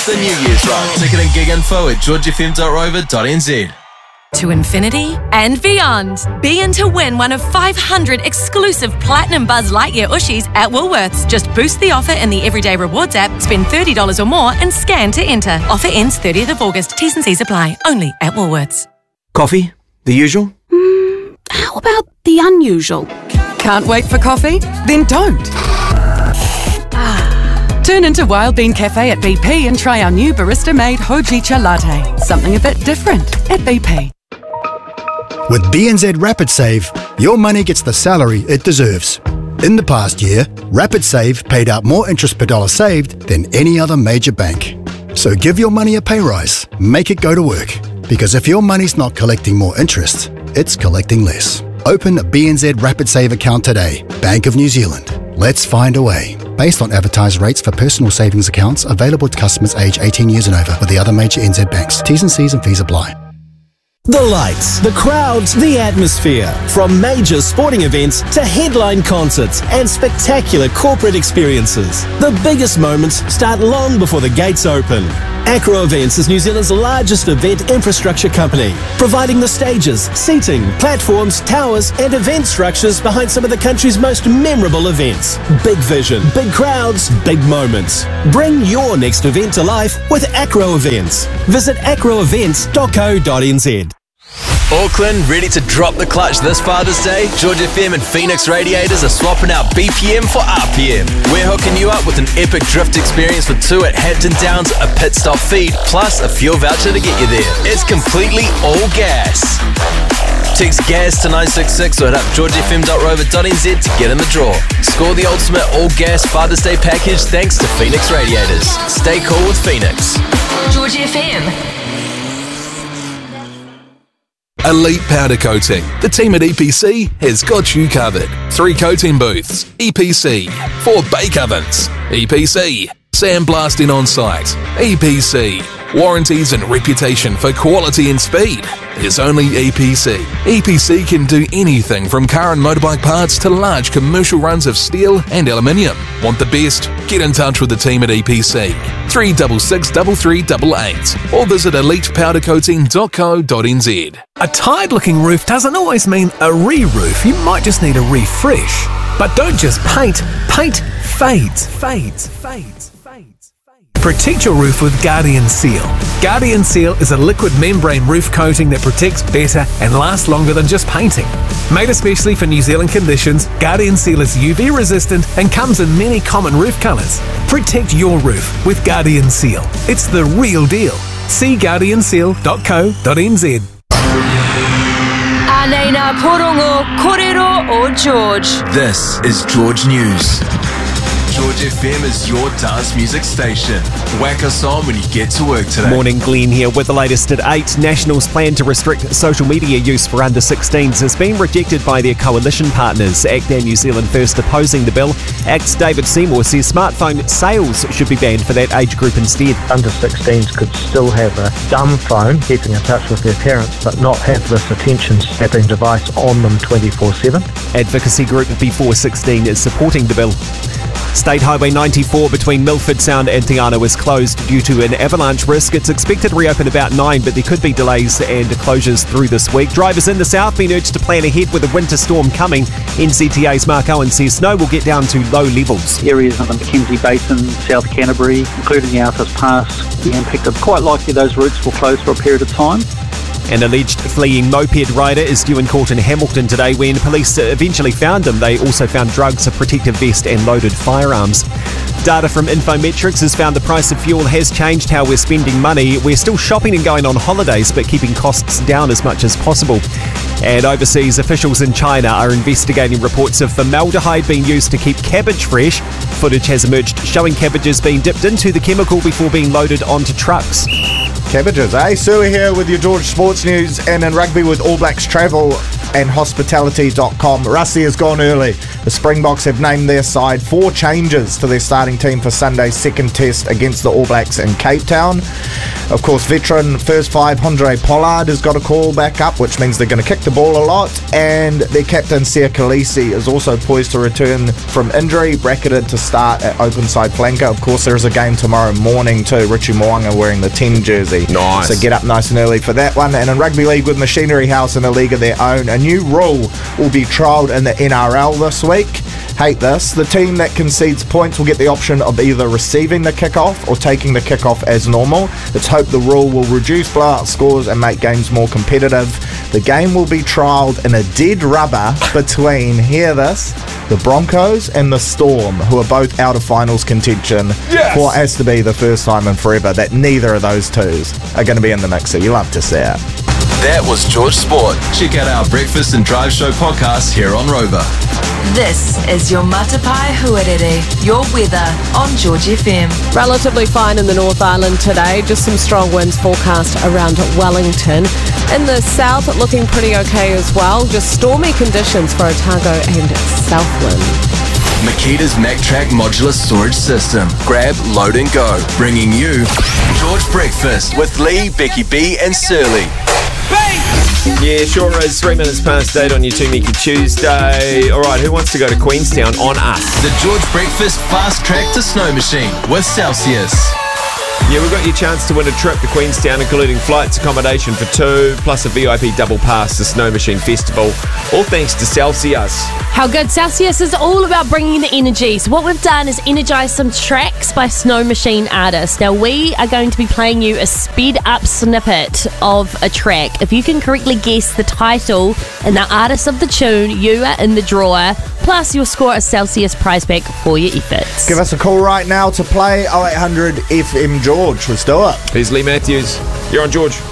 off the New Year's run. Ticket and gig info at georgefm.rover.nz. To infinity and beyond. Be in to win one of 500 exclusive Platinum Buzz Lightyear Ushies at Woolworths. Just boost the offer in the Everyday Rewards app, spend $30 or more and scan to enter. Offer ends 30th of August. T's and C's apply. Only at Woolworths. Coffee? The usual? How about the unusual? Can't wait for coffee? Then don't. Turn into Wild Bean Cafe at BP and try our new barista-made Hojicha Latte. Something a bit different at BP. With BNZ Rapid Save, your money gets the salary it deserves. In the past year, Rapid Save paid out more interest per dollar saved than any other major bank. So give your money a pay rise. Make it go to work. Because if your money's not collecting more interest, it's collecting less. Open a BNZ Rapid Save account today. Bank of New Zealand. Let's find a way. Based on advertised rates for personal savings accounts available to customers aged 18 years and over with the other major NZ banks. T's and C's and fees apply. The lights, the crowds, the atmosphere. From major sporting events to headline concerts and spectacular corporate experiences. The biggest moments start long before the gates open. Acro Events is New Zealand's largest event infrastructure company, providing the stages, seating, platforms, towers and event structures behind some of the country's most memorable events. Big vision, big crowds, big moments. Bring your next event to life with Acro Events. Visit acroevents.co.nz. Auckland ready to drop the clutch this Father's Day? George FM and Phoenix Radiators are swapping out BPM for RPM. We're hooking you up with an epic drift experience for 2 at Hampton Downs, a pit stop feed, plus a fuel voucher to get you there. It's completely all gas. Text GAS to 966 or hit up georgefm.rover.nz to get in the draw. Score the ultimate all gas Father's Day package thanks to Phoenix Radiators. Stay cool with Phoenix. George FM. Elite Powder Coating. The team at EPC has got you covered. 3 coating booths. EPC. 4 bake ovens. EPC. Sandblasting on site. EPC. Warranties and reputation for quality and speed. There's only EPC. EPC can do anything from car and motorbike parts to large commercial runs of steel and aluminium. Want the best? Get in touch with the team at EPC. 366 3388 or visit elitepowdercoating.co.nz. A tired-looking roof doesn't always mean a re-roof. You might just need a refresh. But don't just paint. Paint fades. Protect your roof with Guardian Seal. Guardian Seal is a liquid membrane roof coating that protects better and lasts longer than just painting. Made especially for New Zealand conditions, Guardian Seal is UV resistant and comes in many common roof colours. Protect your roof with Guardian Seal. It's the real deal. See guardianseal.co.nz. Anena Porongo Korero o George. This is George News. George FM is your dance music station. Whack us on when you get to work today. Morning, Glenn here with the latest at 8. Nationals' plan to restrict social media use for under-16s has been rejected by their coalition partners. ACT and New Zealand First opposing the bill. ACT's David Seymour says smartphone sales should be banned for that age group instead. Under-16s could still have a dumb phone keeping in touch with their parents, but not have this attention-sapping device on them 24/7. Advocacy group Before 16 is supporting the bill. State Highway 94 between Milford Sound and Te Anau is closed due to an avalanche risk. It's expected to reopen about 9, but there could be delays and closures through this week. Drivers in the south being urged to plan ahead with a winter storm coming. NZTA's Mark Owen says snow will get down to low levels. Areas of the Mackenzie Basin, South Canterbury, including the Arthurs Pass, be impacted. Quite likely those routes will close for a period of time. An alleged fleeing moped rider is due in court in Hamilton today. When police eventually found him, they also found drugs, a protective vest and loaded firearms. Data from Infometrics has found the price of fuel has changed how we're spending money. We're still shopping and going on holidays, but keeping costs down as much as possible. And overseas, officials in China are investigating reports of formaldehyde being used to keep cabbage fresh. Footage has emerged showing cabbages being dipped into the chemical before being loaded onto trucks. Cabbages, eh? Sue here with your George Sports News, and in rugby with All Blacks Travel and Hospitality.com. Rusty has gone early. The Springboks have named their side 4 changes to their starting team for Sunday's second test against the All Blacks in Cape Town. Of course, veteran first five Andre Pollard has got a call back up, which means they're going to kick the ball a lot, and their captain Sia Khaleesi is also poised to return from injury, bracketed to start at open side flanker. Of course, there is a game tomorrow morning too. Richie Mo'unga wearing the 10 jersey. Nice. So get up nice and early for that one. And in rugby league with Machinery House in a league of their own, a new rule will be trialled in the NRL this week. Hate this. The team that concedes points will get the option of either receiving the kickoff or taking the kickoff as normal. It's hoped the rule will reduce blowout scores and make games more competitive. The game will be trialled in a dead rubber between, hear this, the Broncos and the Storm, who are both out of finals contention. Yes! For what has to be the first time in forever that neither of those twos are going to be in the mixer. You love to see it. That was George Sport. Check out our Breakfast and Drive Show podcast here on Rover. This is your Matapai Huarere, your weather on George FM. Relatively fine in the North Island today, just some strong winds forecast around Wellington. In the south, looking pretty okay as well, just stormy conditions for Otago and Southland. Makita's MacTrack modular storage system. Grab, load and go. Bringing you George Breakfast with Lee, Becky B and Surly. Yeah, sure is. 3 minutes past 8 on your Tumiki Tuesday. All right, who wants to go to Queenstown on us? The George Breakfast Fast Track to Snow Machine with Celsius. Yeah, we've got your chance to win a trip to Queenstown, including flights, accommodation for two, plus a VIP double pass to Snow Machine Festival. All thanks to Celsius. How good. Celsius is all about bringing the energy. So what we've done is energise some tracks by Snow Machine artists. Now we are going to be playing you a sped up snippet of a track. If you can correctly guess the title and the artist of the tune, you are in the drawer. Plus you'll score a Celsius prize pack for your efforts. Give us a call right now to play 0800 FM George. Let's do it. Here's Lee Matthews. You're on George.